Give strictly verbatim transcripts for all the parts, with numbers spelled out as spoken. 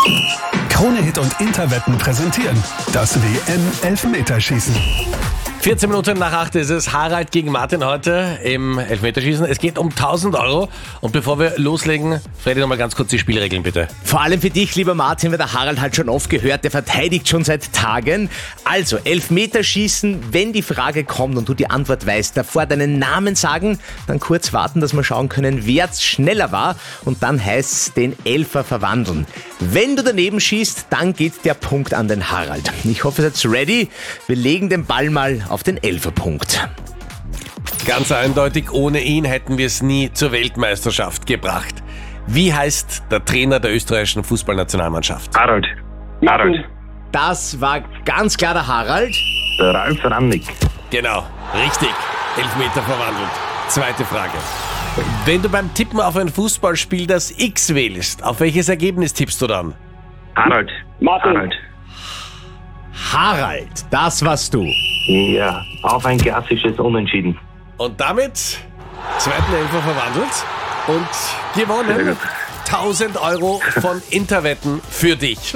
Krone-Hit und Interwetten präsentieren das W M-Elfmeterschießen. vierzehn Minuten nach acht ist es. Harald gegen Martin heute im Elfmeterschießen. Es geht um tausend Euro. Und bevor wir loslegen, Freddy, noch mal ganz kurz die Spielregeln, bitte. Vor allem für dich, lieber Martin, weil der Harald halt schon oft gehört, der verteidigt schon seit Tagen. Also, Elfmeterschießen, wenn die Frage kommt und du die Antwort weißt, davor deinen Namen sagen, dann kurz warten, dass wir schauen können, wer schneller war. Und dann heißt es den Elfer verwandeln. Wenn du daneben schießt, dann geht der Punkt an den Harald. Ich hoffe, ihr seid ready. Wir legen den Ball mal auf den Elferpunkt. Ganz eindeutig, ohne ihn hätten wir es nie zur Weltmeisterschaft gebracht. Wie heißt der Trainer der österreichischen Fußballnationalmannschaft? Harald. Harald. Das war ganz klar der Harald. Der Ralf Rangnick. Genau, richtig. Elfmeter verwandelt. Zweite Frage. Wenn du beim Tippen auf ein Fußballspiel das X wählst, auf welches Ergebnis tippst du dann? Harald. Martin. Harald. Harald, das warst du. Ja, auf ein klassisches Unentschieden. Und damit zweiten Elfer verwandelt und Sehr gewonnen. gut. tausend Euro von Interwetten für dich.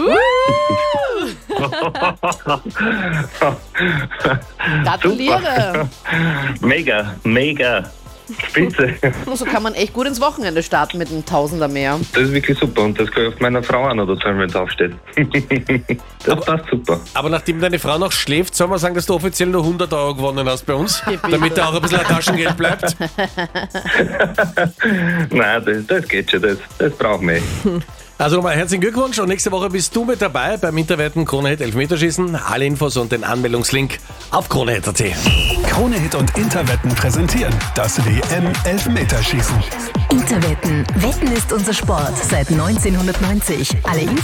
Gratuliere. Mega, mega. Spitze. So kann man echt gut ins Wochenende starten mit einem Tausender mehr. Das ist wirklich super und das kann ich auf meiner Frau auch noch erzählen, wenn es aufsteht. Das passt super. Aber nachdem deine Frau noch schläft, soll man sagen, dass du offiziell nur hundert Euro gewonnen hast bei uns, damit da auch ein bisschen ein Taschengeld bleibt. Nein, das, das geht schon, das, das brauchen wir. Also nochmal herzlichen Glückwunsch und nächste Woche bist du mit dabei beim Interwetten Krone-Hit Elfmeterschießen. Alle Infos und den Anmeldungslink auf kronehit punkt at. Krone-Hit und Interwetten präsentieren das W M-Elfmeterschießen. Interwetten. Wetten ist unser Sport seit neunzehnhundertneunzig. Alle Infos